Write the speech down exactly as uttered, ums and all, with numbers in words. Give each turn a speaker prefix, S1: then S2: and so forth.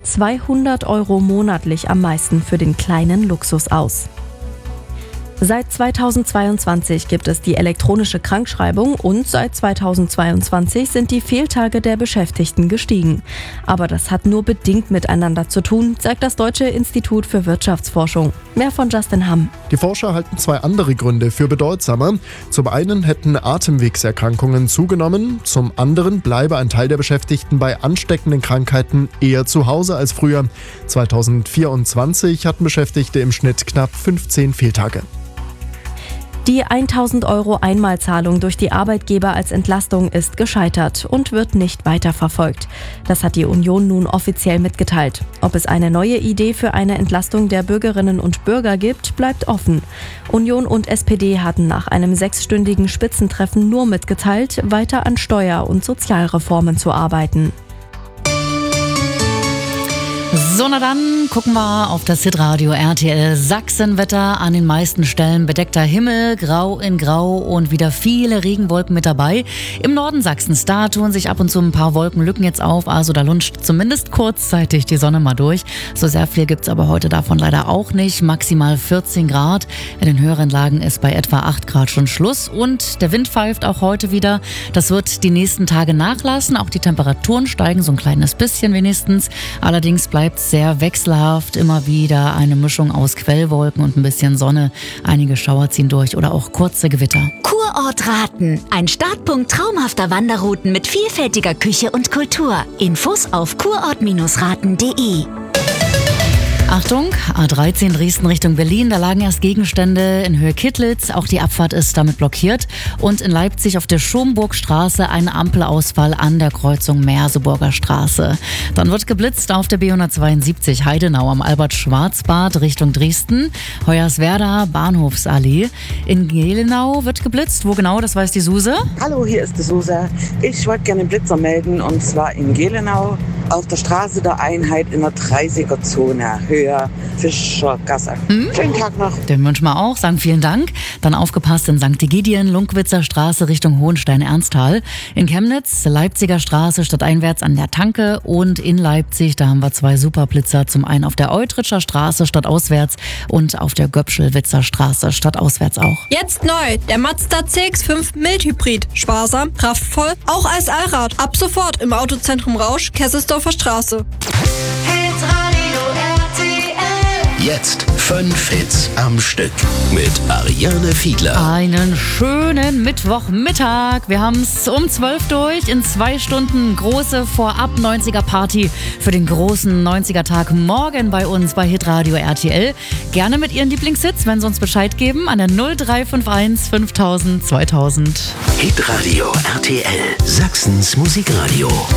S1: zweihundert Euro monatlich am meisten für den kleinen Luxus aus. Seit zweitausendzweiundzwanzig gibt es die elektronische Krankschreibung und seit zweitausendzweiundzwanzig sind die Fehltage der Beschäftigten gestiegen. Aber das hat nur bedingt miteinander zu tun, sagt das Deutsche Institut für Wirtschaftsforschung. Mehr von Justin Hamm.
S2: Die Forscher halten zwei andere Gründe für bedeutsamer. Zum einen hätten Atemwegserkrankungen zugenommen, zum anderen bleibe ein Teil der Beschäftigten bei ansteckenden Krankheiten eher zu Hause als früher. zweitausendvierundzwanzig hatten Beschäftigte im Schnitt knapp fünfzehn Fehltage.
S1: Die tausend Euro Einmalzahlung durch die Arbeitgeber als Entlastung ist gescheitert und wird nicht weiterverfolgt. Das hat die Union nun offiziell mitgeteilt. Ob es eine neue Idee für eine Entlastung der Bürgerinnen und Bürger gibt, bleibt offen. Union und S P D hatten nach einem sechsstündigen Spitzentreffen nur mitgeteilt, weiter an Steuer- und Sozialreformen zu arbeiten.
S3: So, na dann gucken wir auf das Hitradio R T L Sachsenwetter. An den meisten Stellen bedeckter Himmel, grau in grau und wieder viele Regenwolken mit dabei. Im Norden Sachsens, da tun sich ab und zu ein paar Wolkenlücken jetzt auf, also da lunscht zumindest kurzzeitig die Sonne mal durch. So sehr viel gibt's aber heute davon leider auch nicht. Maximal vierzehn Grad. In den höheren Lagen ist bei etwa acht Grad schon Schluss und der Wind pfeift auch heute wieder. Das wird die nächsten Tage nachlassen. Auch die Temperaturen steigen so ein kleines bisschen wenigstens. Allerdings bleibt es sehr wechselhaft, immer wieder eine Mischung aus Quellwolken und ein bisschen Sonne. Einige Schauer ziehen durch oder auch kurze Gewitter.
S4: Kurort Raten, ein Startpunkt traumhafter Wanderrouten mit vielfältiger Küche und Kultur. Infos auf kurort raten punkt de.
S3: Achtung, A dreizehn Dresden Richtung Berlin, da lagen erst Gegenstände in Höhe Kittlitz, auch die Abfahrt ist damit blockiert. Und in Leipzig auf der Schomburgstraße ein Ampelausfall an der Kreuzung Merseburger Straße. Dann wird geblitzt auf der B hundertzweiundsiebzig Heidenau am Albert-Schwarz-Bad Richtung Dresden, Hoyerswerda Bahnhofsallee. In Gelenau wird geblitzt, wo genau, das weiß die Suse.
S5: Hallo, hier ist die Suse. Ich wollte gerne einen Blitzer melden und zwar in Gelenau auf der Straße der Einheit in der dreißiger Zone. Höher Fischergasse. Hm? Schönen Tag noch.
S3: Den wünschen wir auch, sagen vielen Dank. Dann aufgepasst in Sankt Egidien, Lunkwitzer Straße Richtung Hohenstein-Ernsthal. In Chemnitz, Leipziger Straße stadteinwärts an der Tanke und in Leipzig, da haben wir zwei Superblitzer. Zum einen auf der Eutritscher Straße stadtauswärts und auf der Göpschelwitzer Straße stadtauswärts auch.
S6: Jetzt neu, der Mazda C X fünf Mildhybrid. Sparsam, kraftvoll, auch als Allrad. Ab sofort im Autozentrum Rausch, Kesselsdorfer Straße.
S7: Jetzt fünf Hits am Stück mit Ariane Fiedler.
S3: Einen schönen Mittwochmittag. Wir haben es um zwölf durch. In zwei Stunden große Vorab-neunziger-Party für den großen neunziger-Tag morgen bei uns bei Hitradio R T L. Gerne mit Ihren Lieblingshits, wenn Sie uns Bescheid geben, an der null drei fünf eins fünftausend zweitausend.
S7: Hitradio R T L, Sachsens Musikradio.